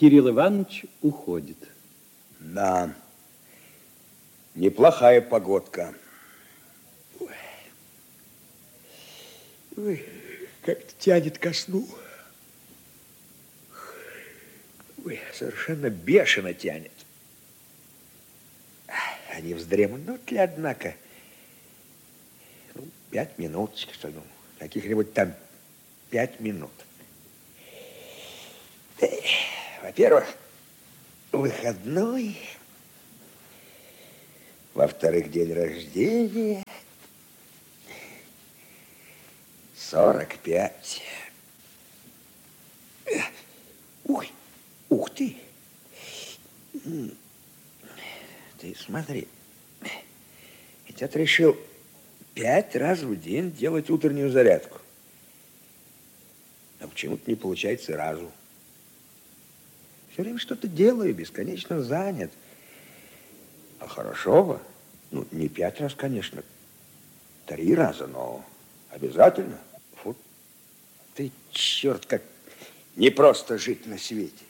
Кирилл Иванович уходит. Да, неплохая погодка. Ой, как-то тянет ко сну. Ой, совершенно бешено тянет. А не вздремнут ли, однако? 5 минуточек, что, каких-нибудь там 5 минут. Во-первых, выходной. Во-вторых, день рождения. 45. Ух ты. Ты смотри. Ведь я решил 5 раз в день делать утреннюю зарядку. А почему-то не получается разу. Все время что-то делаю, бесконечно занят. А хорошо бы. Ну, не 5 раз, конечно. 3 раза, но обязательно. Фу, ты черт, как не просто жить на свете.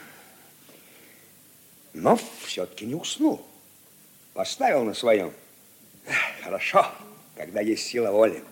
Но все-таки не уснул. Поставил на своем. Хорошо, когда есть сила воли.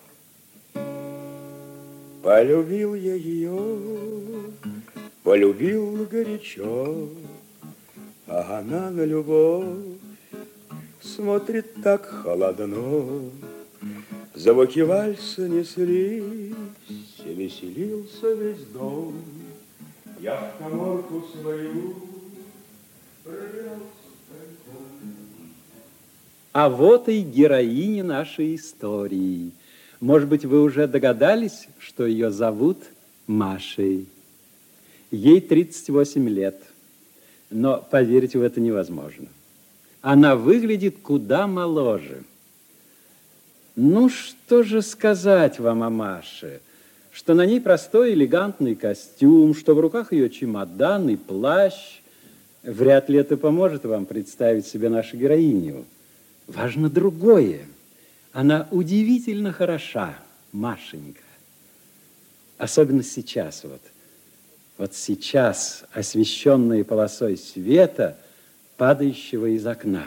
Полюбил я ее, полюбил горячо, а она на любовь смотрит так холодно. Звуки вальса неслись, и веселился весь дом. Я в каморку свою пробирался тайком. А вот и героиня нашей истории. Может быть, вы уже догадались, что ее зовут Машей. Ей 38 лет, но поверить в это невозможно. Она выглядит куда моложе. Ну, что же сказать вам о Маше? Что на ней простой элегантный костюм, что в руках ее чемодан и плащ. Вряд ли это поможет вам представить себе нашу героиню. Важно другое. Она удивительно хороша, Машенька. Особенно сейчас вот. Вот сейчас, освещенная полосой света, падающего из окна.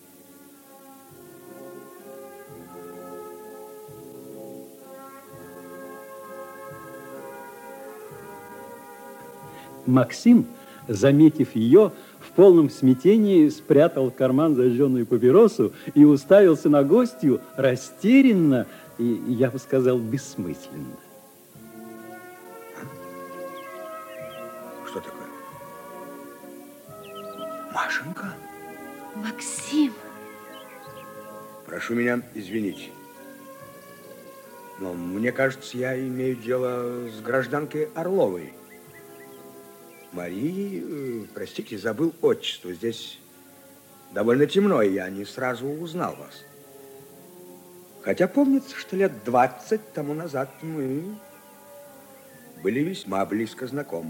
Максим, заметив ее, в полном смятении спрятал в карман зажженную папиросу и уставился на гостью растерянно и, я бы сказал, бессмысленно. Что такое? Машенька? Максим. Прошу меня извинить. Но мне кажется, я имею дело с гражданкой Орловой. Марии, простите, забыл отчество. Здесь довольно темно, и я не сразу узнал вас. Хотя помнится, что лет 20 тому назад мы были весьма близко знакомы.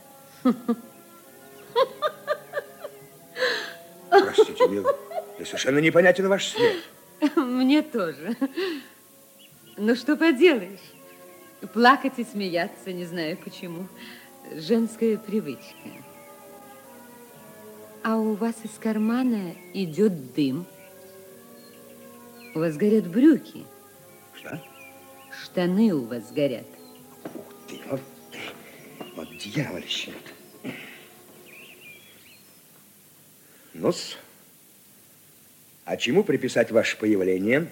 Простите, мне совершенно непонятен ваш смех. Мне тоже. Ну, что поделаешь? Плакать и смеяться, не знаю почему. Женская привычка. А у вас из кармана идет дым. У вас горят брюки. Что? Штаны у вас горят. Ух ты, вот дьявольщина. Ну-с, а чему приписать ваше появление?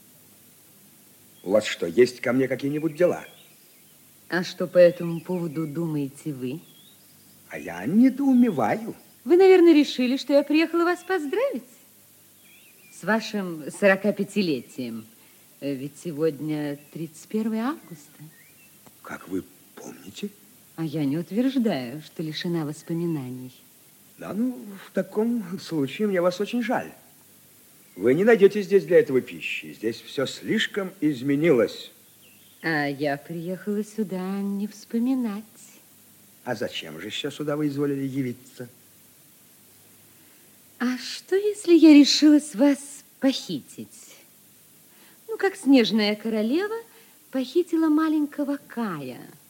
У вас что, есть ко мне какие-нибудь дела? А что по этому поводу думаете вы? А я недоумеваю. Вы, наверное, решили, что я приехала вас поздравить с вашим 45-летием. Ведь сегодня 31 августа. Как вы помните? А я не утверждаю, что лишена воспоминаний. Да, ну, в таком случае мне вас очень жаль. Вы не найдете здесь для этого пищи. Здесь все слишком изменилось. А я приехала сюда не вспоминать. А зачем же еще сюда вы изволили явиться? А что, если я решилась вас похитить? Ну, как снежная королева похитила маленького Кая.